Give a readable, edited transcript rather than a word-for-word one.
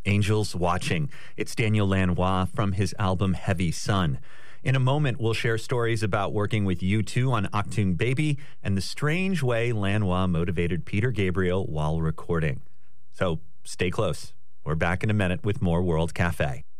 Angels Watching. It's Daniel Lanois from his album Heavy Sun. In a moment, we'll share stories about working with U2 on Achtung Baby and the strange way Lanois motivated Peter Gabriel while recording. So stay close. We're back in a minute with more World Cafe.